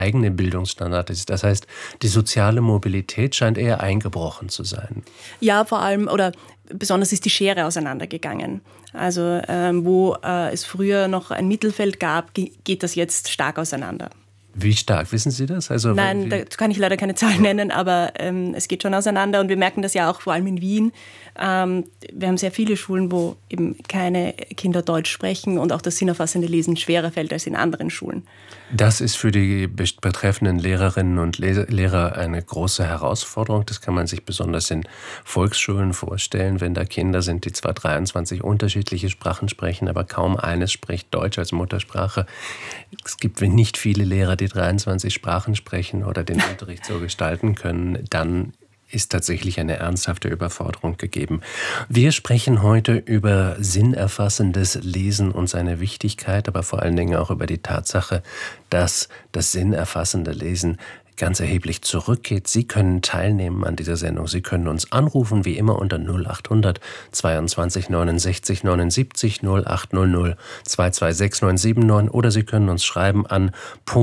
eigene Bildungsstandard ist. Das heißt, die soziale Mobilität scheint eher eingebrochen zu sein. Ja, vor allem, oder besonders ist die Schere auseinandergegangen. Also wo es früher noch ein Mittelfeld gab, geht das jetzt stark auseinander. Wie stark, wissen Sie das? Also, Nein, da kann ich leider keine Zahlen nennen, aber es geht schon auseinander und wir merken das ja auch vor allem in Wien. Wir haben sehr viele Schulen, wo eben keine Kinder Deutsch sprechen und auch das sinnerfassende Lesen schwerer fällt als in anderen Schulen. Das ist für die betreffenden Lehrerinnen und Lehrer eine große Herausforderung. Das kann man sich besonders in Volksschulen vorstellen, wenn da Kinder sind, die zwar 23 unterschiedliche Sprachen sprechen, aber kaum eines spricht Deutsch als Muttersprache. Es gibt nicht viele Lehrer, die 23 Sprachen sprechen oder den Unterricht so gestalten können. Dann ist tatsächlich eine ernsthafte Überforderung gegeben. Wir sprechen heute über sinnerfassendes Lesen und seine Wichtigkeit, aber vor allen Dingen auch über die Tatsache, dass das sinnerfassende Lesen ganz erheblich zurückgeht. Sie können teilnehmen an dieser Sendung. Sie können uns anrufen, wie immer unter 0800 22 69 79 0800 226 979 oder Sie können uns schreiben an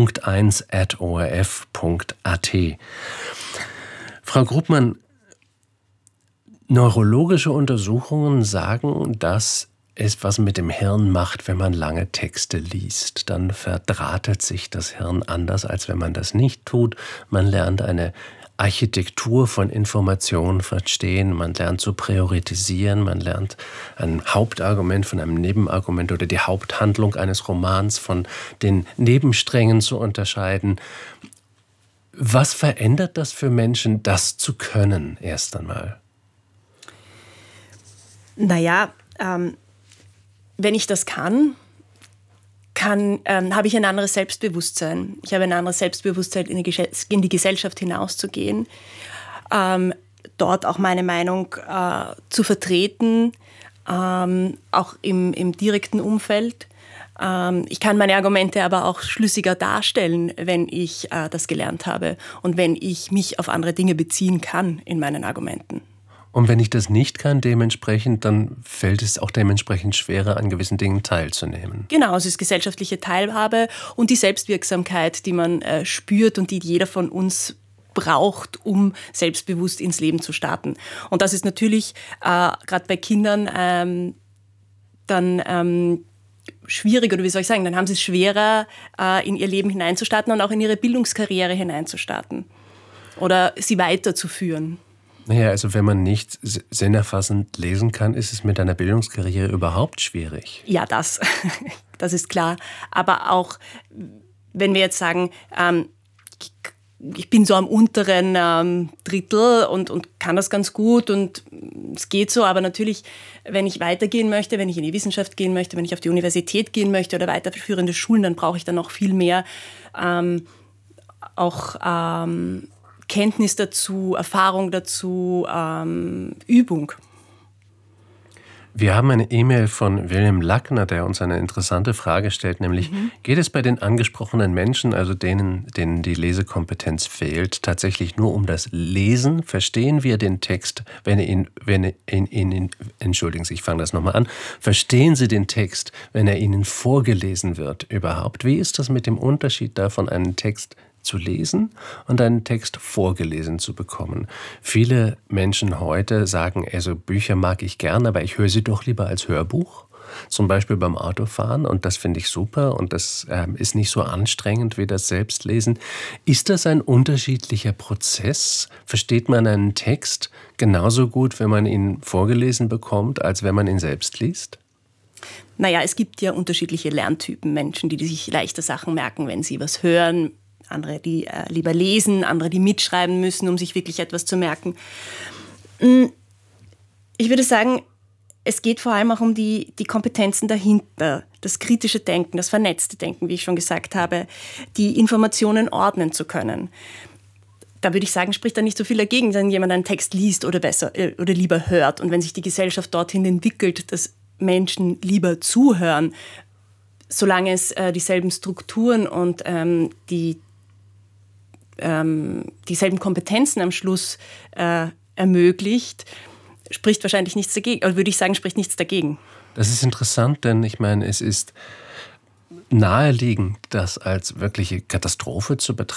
punkt1@orf.at. Frau Grubmann, neurologische Untersuchungen sagen, dass es was mit dem Hirn macht, wenn man lange Texte liest. Dann verdrahtet sich das Hirn anders, als wenn man das nicht tut. Man lernt eine Architektur von Informationen verstehen, man lernt zu priorisieren, man lernt ein Hauptargument von einem Nebenargument oder die Haupthandlung eines Romans von den Nebensträngen zu unterscheiden. Was verändert das für Menschen, das zu können, erst einmal? Naja, wenn ich das kann, habe ich ein anderes Selbstbewusstsein. Ich habe ein anderes Selbstbewusstsein, in die Gesellschaft hinauszugehen, dort auch meine Meinung zu vertreten, auch im direkten Umfeld. Ich kann meine Argumente aber auch schlüssiger darstellen, wenn ich das gelernt habe und wenn ich mich auf andere Dinge beziehen kann in meinen Argumenten. Und wenn ich das nicht kann, dementsprechend, dann fällt es auch dementsprechend schwerer, an gewissen Dingen teilzunehmen. Genau, es ist gesellschaftliche Teilhabe und die Selbstwirksamkeit, die man spürt und die jeder von uns braucht, um selbstbewusst ins Leben zu starten. Und das ist natürlich gerade bei Kindern dann schwierig, oder wie soll ich sagen, dann haben sie es schwerer, in ihr Leben hineinzustarten und auch in ihre Bildungskarriere hineinzustarten oder sie weiterzuführen. Naja, also wenn man nicht sinnerfassend lesen kann, ist es mit einer Bildungskarriere überhaupt schwierig. Ja, das ist klar. Aber auch, wenn wir jetzt sagen, ich bin so am unteren Drittel und kann das ganz gut und es geht so, aber natürlich, wenn ich weitergehen möchte, wenn ich in die Wissenschaft gehen möchte, wenn ich auf die Universität gehen möchte oder weiterführende Schulen, dann brauche ich dann noch viel mehr Kenntnis dazu, Erfahrung dazu, Übung. Wir haben eine E-Mail von Wilhelm Lackner, der uns eine interessante Frage stellt, nämlich geht es bei den angesprochenen Menschen, also denen die Lesekompetenz fehlt, tatsächlich nur um das Lesen? Verstehen wir den Text, entschuldigen Sie, ich fange das nochmal an. Verstehen Sie den Text, wenn er Ihnen vorgelesen wird überhaupt? Wie ist das mit dem Unterschied davon, einen Text zu lesen und einen Text vorgelesen zu bekommen? Viele Menschen heute sagen, also Bücher mag ich gern, aber ich höre sie doch lieber als Hörbuch, zum Beispiel beim Autofahren, und das finde ich super und das ist nicht so anstrengend wie das Selbstlesen. Ist das ein unterschiedlicher Prozess? Versteht man einen Text genauso gut, wenn man ihn vorgelesen bekommt, als wenn man ihn selbst liest? Naja, es gibt ja unterschiedliche Lerntypen, Menschen, die sich leichter Sachen merken, wenn sie was hören, andere, die lieber lesen, andere, die mitschreiben müssen, um sich wirklich etwas zu merken. Ich würde sagen, es geht vor allem auch um die Kompetenzen dahinter, das kritische Denken, das vernetzte Denken, wie ich schon gesagt habe, die Informationen ordnen zu können. Da würde ich sagen, spricht da nicht so viel dagegen, wenn jemand einen Text liest oder oder lieber hört. Und wenn sich die Gesellschaft dorthin entwickelt, dass Menschen lieber zuhören, solange es dieselben Strukturen und dieselben Kompetenzen am Schluss ermöglicht, spricht wahrscheinlich nichts dagegen, oder würde ich sagen, spricht nichts dagegen. Das ist interessant, denn ich meine, es ist naheliegend, das als wirkliche Katastrophe zu betrachten.